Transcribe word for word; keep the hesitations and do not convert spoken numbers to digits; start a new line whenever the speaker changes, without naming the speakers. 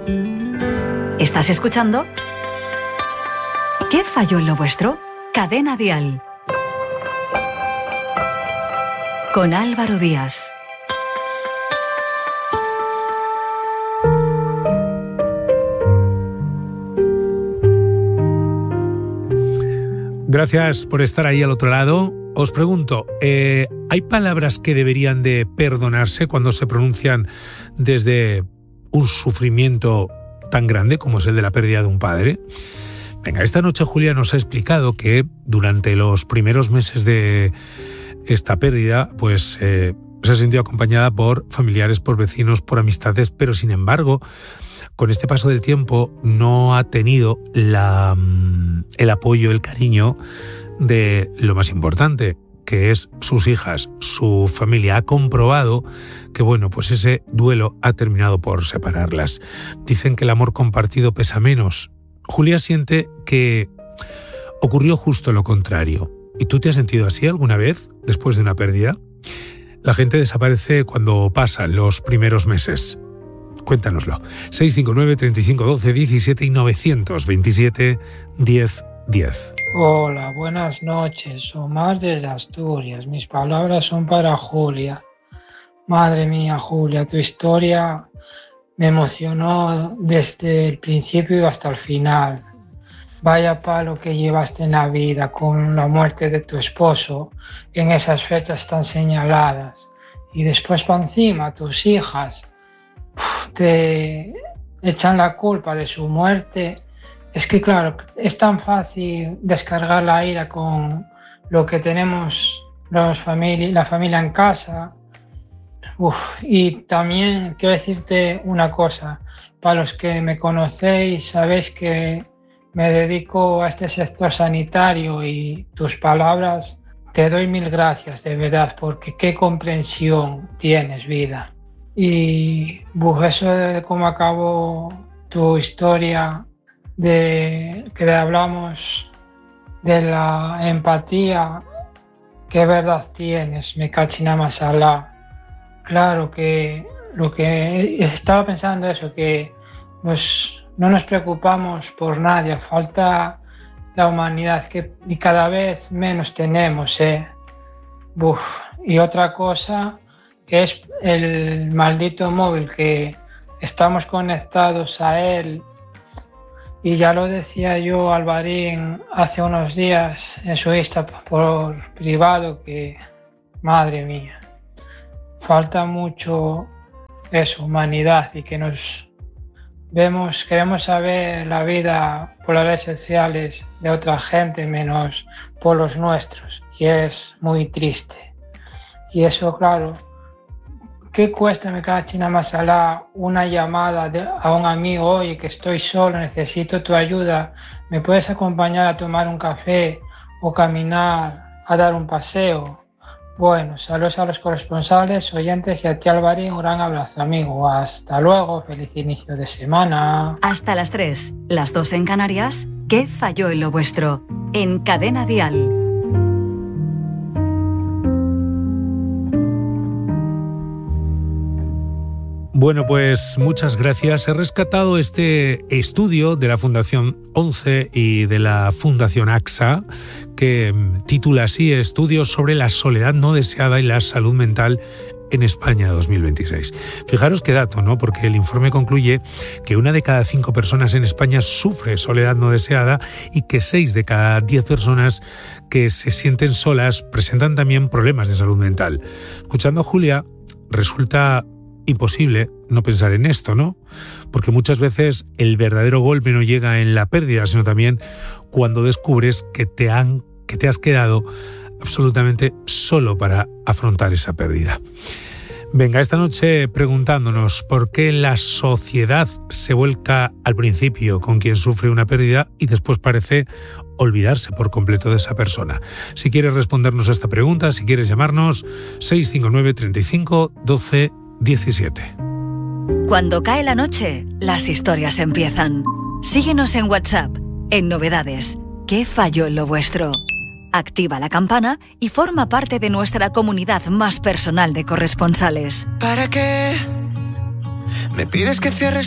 ¿Estás escuchando? ¿Qué falló en lo vuestro? Cadena Dial. Con Álvaro Díaz.
Gracias por estar ahí al otro lado. Os pregunto, eh, ¿hay palabras que deberían de perdonarse cuando se pronuncian desde un sufrimiento tan grande como es el de la pérdida de un padre? Venga, esta noche Julia nos ha explicado que durante los primeros meses de esta pérdida, pues eh, se ha sentido acompañada por familiares, por vecinos, por amistades, pero sin embargo, con este paso del tiempo no ha tenido la, el apoyo, el cariño de lo más importante, que es sus hijas, su familia. Ha comprobado que, bueno, pues ese duelo ha terminado por separarlas. Dicen que el amor compartido pesa menos. Julia siente que ocurrió justo lo contrario. ¿Y tú te has sentido así alguna vez después de una pérdida? La gente desaparece cuando pasan los primeros meses. Cuéntanoslo. seis cinco nueve, treinta y cinco, doce, diecisiete y novecientos veintisiete, diez, diez.
Hola, buenas noches. Omar desde Asturias. Mis palabras son para Julia. Madre mía, Julia, tu historia me emocionó desde el principio hasta el final. Vaya palo que llevaste en la vida con la muerte de tu esposo en esas fechas tan señaladas. Y después para encima, tus hijas te echan la culpa de su muerte. Es que claro, es tan fácil descargar la ira con lo que tenemos los famili- la familia en casa. Uf, y también quiero decirte una cosa, para los que me conocéis sabéis que me dedico a este sector sanitario y tus palabras, te doy mil gracias de verdad, porque qué comprensión tienes, vida. Y uf, eso de cómo acabó tu historia, de que hablamos de la empatía, qué verdad tienes, me cachina masalá. Claro que lo que estaba pensando eso, que nos, no nos preocupamos por nadie, falta la humanidad que y cada vez menos tenemos, ¿eh? Uf. Y otra cosa que es el maldito móvil, que estamos conectados a él. Y ya lo decía yo, Alvarín, hace unos días en su Insta por privado, que madre mía, falta mucho eso, humanidad, y que nos vemos, queremos saber la vida por las redes sociales de otra gente menos por los nuestros, y es muy triste. Y eso, claro, ¿qué cuesta, me caga china masalá, una llamada de, a un amigo? Oye, que estoy solo, necesito tu ayuda, ¿me puedes acompañar a tomar un café o caminar, a dar un paseo? Bueno, saludos a los corresponsales, oyentes y a ti, Alvarín, un gran abrazo, amigo. Hasta luego, feliz inicio de semana.
Hasta las tres, las dos en Canarias. ¿Qué falló en lo vuestro? En Cadena Dial.
Bueno, pues muchas gracias. He rescatado este estudio de la Fundación once y de la Fundación A X A, que titula así: Estudios sobre la soledad no deseada y la salud mental en España dos mil veintiséis. Fijaros qué dato, ¿no? Porque el informe concluye que una de cada cinco personas en España sufre soledad no deseada y que seis de cada diez personas que se sienten solas presentan también problemas de salud mental. Escuchando a Julia, resulta imposible no pensar en esto, ¿no? Porque muchas veces el verdadero golpe no llega en la pérdida, sino también cuando descubres que te han, que te has quedado absolutamente solo para afrontar esa pérdida. Venga, esta noche preguntándonos por qué la sociedad se vuelca al principio con quien sufre una pérdida y después parece olvidarse por completo de esa persona. Si quieres respondernos a esta pregunta, si quieres llamarnos, seis cinco nueve, treinta y cinco, doce, diecisiete.
Cuando cae la noche, las historias empiezan. Síguenos en WhatsApp, en Novedades. ¿Qué falló en lo vuestro? Activa la campana y forma parte de nuestra comunidad más personal de corresponsales.
¿Para qué me pides que cierres